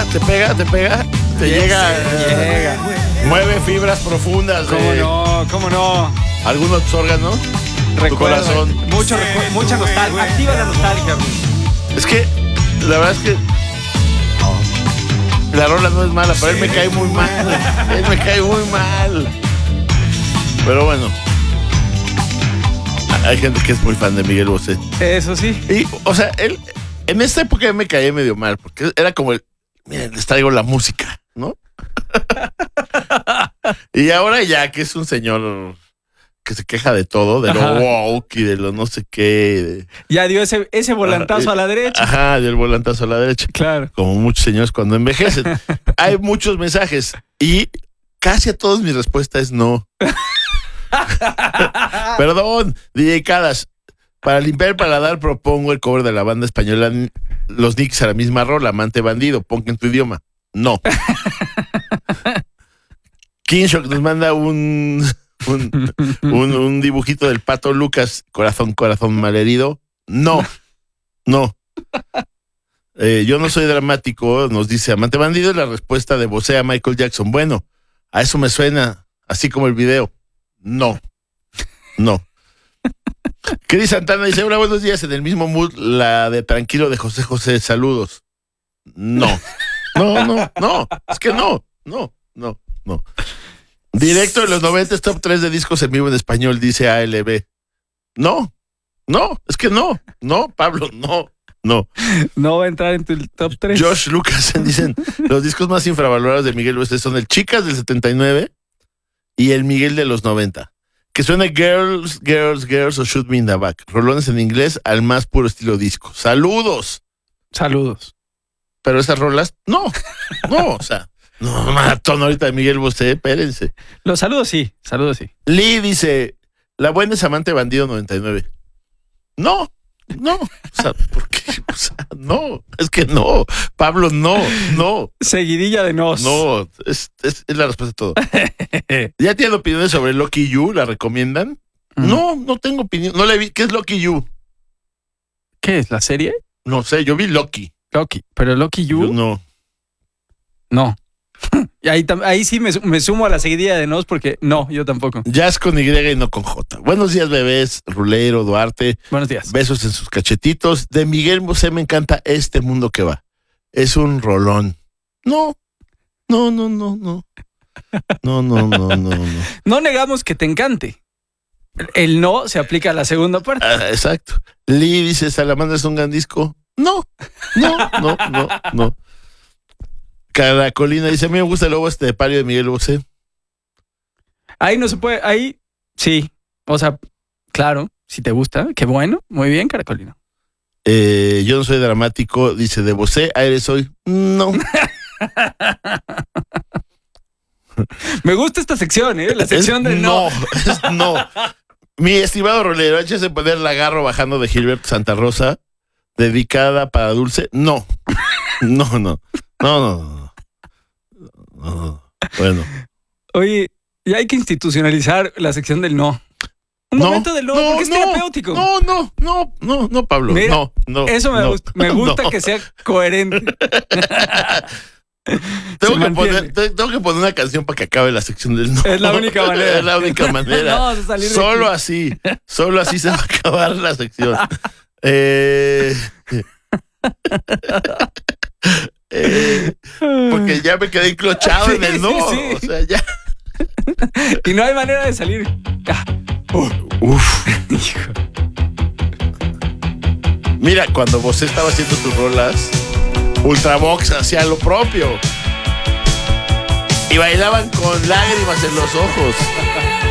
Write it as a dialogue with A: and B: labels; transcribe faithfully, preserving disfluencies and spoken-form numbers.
A: pega, te pega, te pega, te
B: Yes,
A: llega,
B: llega.
A: Mueve fibras profundas.
B: ¿Cómo
A: de
B: no? ¿Cómo no?
A: algunos de tus órganos, tu
B: Recuerda,
A: corazón.
B: Mucho recu- mucha nostalgia. Activa la nostalgia.
A: Es que, la verdad es que la rola no es mala, pero él me cae muy mal. Él me cae muy mal. Pero bueno, hay gente que es muy fan de Miguel Bosé.
B: Eso sí.
A: Y, o sea, él, en esta época me caía medio mal, porque era como el, miren, les traigo la música, ¿no? Y ahora ya que es un señor que se queja de todo, de lo
B: Ajá.
A: woke y de lo no sé qué. De,
B: Ya dio ese, ese volantazo
A: Ajá,
B: a la derecha.
A: Ajá, del volantazo a la derecha.
B: Claro.
A: Como muchos señores cuando envejecen. Hay muchos mensajes y casi a todos mi respuesta es no. Perdón, D J Cadas. Para limpiar el paladar propongo el cover de la banda española Los Knicks a la misma rola, Amante Bandido, ponga en tu idioma. No. Kinshock nos manda un, un, un, un dibujito del Pato Lucas, corazón, corazón malherido. No, no. Eh, yo no soy dramático, nos dice Amante Bandido, es la respuesta de Bosé a Michael Jackson. Bueno, a eso me suena, así como el video. No, no. Cris Santana dice, hola, buenos días, en el mismo mood, la de Tranquilo de José José, saludos. No, no, no, no, es que no, no, no, no. Directo de los noventa, top tres de discos en vivo en español, dice A L B. No, no, es que no, no, Pablo, no, no.
B: No va a entrar en tu top tres.
A: Josh Lucas dicen, los discos más infravalorados de Miguel Bosé son el Chicas del setenta y nueve y el Miguel de los noventa. Que suene Girls, Girls, Girls o Shoot Me in the Back. Rolones en inglés al más puro estilo disco. ¡Saludos!
B: Saludos.
A: Pero esas rolas, no, no, o sea, no, maratón ahorita de Miguel Bosé, espérense.
B: Los saludos sí, saludos sí.
A: Lee dice, la buena es Amante Bandido noventa y nueve. No, no, o sea, ¿por qué? O sea, no, es que no, Pablo, no, no.
B: Seguidilla de nos.
A: No, es, es, es la respuesta a todo. ¿Ya tienen opiniones sobre Lucky You? ¿La recomiendan?
B: Mm.
A: No, no tengo opinión. No la vi. ¿Qué es Lucky You?
B: ¿Qué es? ¿La serie?
A: No sé, yo vi Lucky.
B: Lucky. Pero Lucky You,
A: Yo no.
B: no. Y ahí, tam- ahí sí me, me sumo a la seguidilla de nos porque no, yo tampoco.
A: Jazz con Y y no con J. Buenos días, bebés. Rulero, Duarte.
B: Buenos días.
A: Besos en sus cachetitos. De Miguel Bosé me encanta Este Mundo que Va. Es un rolón. No, no, no, no, no. No, no, no, no, no.
B: No negamos que te encante. El no se aplica a la segunda parte.
A: Ah, exacto. Lee dice, Salamandra es un gran disco. No, no, no, no, no. Caracolina dice, a mí me gusta el lobo estepario de Miguel Bosé.
B: Ahí no se puede, ahí sí. O sea, claro, si te gusta, qué bueno. Muy bien, Caracolino.
A: Eh, yo no soy dramático, dice de Bosé, aire soy. No.
B: Me gusta esta sección, ¿eh? La sección
A: Es
B: de no.
A: No, es no. Mi estimado rolero, échese poner la agarro bajando de Gilberto Santa Rosa, dedicada para Dulce. No. No, no. No, no, no. No. Bueno.
B: Oye, ya hay que institucionalizar la sección del no. Un
A: No,
B: momento del no,
A: no,
B: porque es
A: no,
B: terapéutico.
A: No, no, no, no, no, Pablo.
B: Mira,
A: no, no.
B: Eso me
A: no,
B: gusta, me gusta
A: no.
B: que sea coherente.
A: Tengo
B: Se
A: que,
B: mantiene.
A: poner, te- tengo que poner una canción para que acabe la sección del no.
B: Es la única manera.
A: Es la única manera.
B: No vamos a salir de
A: Solo
B: aquí.
A: así. Solo así se va a acabar la sección. Eh, eh, porque ya me quedé enclochado
B: Sí,
A: en el
B: sí,
A: no.
B: sí.
A: O sea, ya.
B: Y no hay manera de salir. Ah,
A: Uf.
B: hijo.
A: Mira, cuando Bosé estaba haciendo sus rolas, Ultravox hacía lo propio. Y bailaban con lágrimas en los ojos.